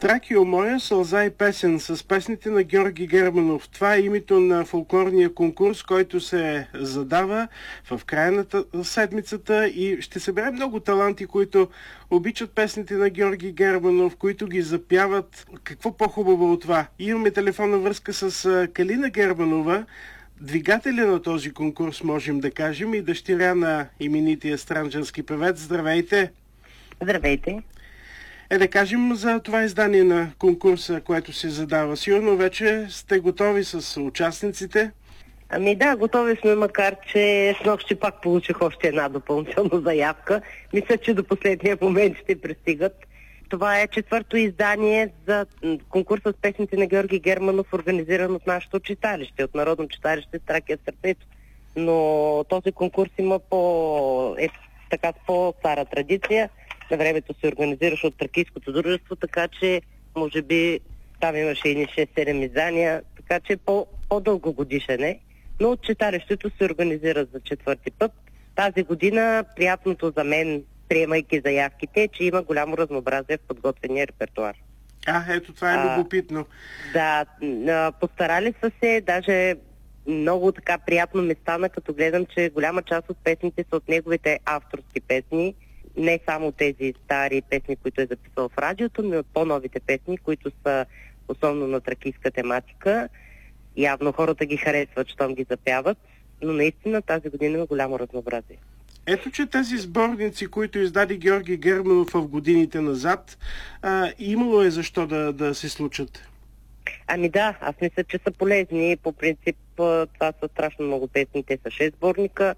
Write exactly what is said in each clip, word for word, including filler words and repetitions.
Тракио моя, сълза и песен с песните на Георги Германов. Това е името на фолклорния конкурс, който се задава в края на седмицата и ще събере много таланти, които обичат песните на Георги Германов, които ги запяват. Какво по-хубаво от това? Имаме телефонна връзка с Калина Германова, двигателя на този конкурс, можем да кажем, и дъщеря на именития странджански певец. Здравейте! Здравейте! Е, да кажем за това издание на конкурса, което се задава. Сигурно вече сте готови с участниците? Ами да, готови сме, макар че с нощи пак получих още една допълнителна заявка. Мисля, че до последния момент ще пристигат. Това е четвърто издание за конкурса с песните на Георги Германов, организиран от нашето читалище, от Народно читалище Тракия сърцето. Но този конкурс има по, е, така, по-стара традиция. На времето се организираше от Тракийското дружество, така че може би там имаше и шест-седем издания, така че по, по-дългогодишен е. Но от читалището се организира за четвърти път. Тази година приятното за мен, приемайки заявките, е, че има голямо разнообразие в подготвения репертуар. А, ето това е а, любопитно. Да, постарали са се, даже много така приятно ми стана, като гледам, че голяма част от песните са от неговите авторски песни. Не само тези стари песни, които е записал в радиото, но и от по-новите песни, които са основно на тракийска тематика. Явно хората ги харесват, щом ги запяват, но наистина тази година има голямо разнообразие. Ето, че тези сборници, които издаде Георги Германов в годините назад, а, имало е защо да, да се случат? Ами да, аз мисля, че са полезни. По принцип това са страшно много песни, те са шест сборника.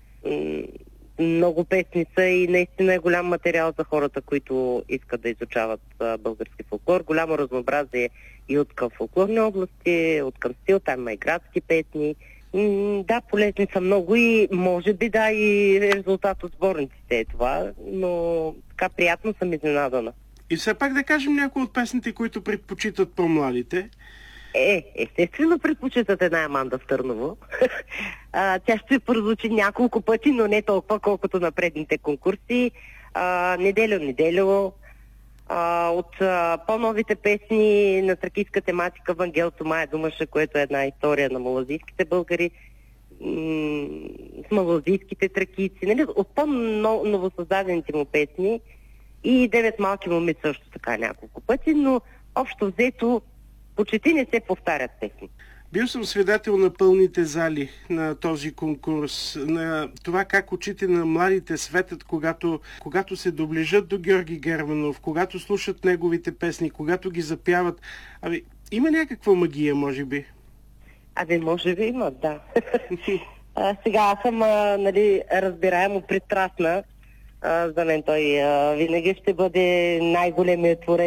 Много песни са и наистина е голям материал за хората, които искат да изучават а, български фолклор. Голямо разнообразие и от към фолклорни области, от към стил, там има и градски песни. М- да, полезни са много и може би да и резултат от сборниците е това, но така приятно съм изненадана. И все пак да кажем някои от песните, които предпочитат по-младите. Е, естествено предпочитат една Аманда в Търново. а, тя ще прозвучи няколко пъти, но не толкова, колкото на предните конкурси. А, неделю, неделю. А, от а, по-новите песни на тракийска тематика Вангел Томая Думаша, което е една история на малазийските българи, м- с малазийските тракийци, нали? От по-новосъздадените му песни и Девет малки моми също така няколко пъти, но общо взето почти не се повтарят песни. Бил съм свидетел на пълните зали на този конкурс, на това как очите на младите светят, когато, когато се доближат до Георги Германов, когато слушат неговите песни, когато ги запяват. Аби, има някаква магия, може би? Абе, може би има, да. а, сега аз съм, а, нали, разбираемо пристрастна. А, за мен той а, винаги ще бъде най-големият творец